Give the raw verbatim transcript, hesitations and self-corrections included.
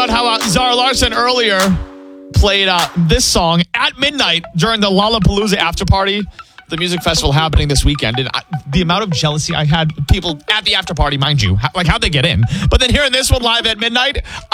about how uh, Zara Larsson earlier played uh, this song at midnight during the Lollapalooza after party, the music festival happening this weekend. And I, the amount of jealousy I had, people at the after party, mind you, how, like how'd they get in? But then hearing this one live at midnight,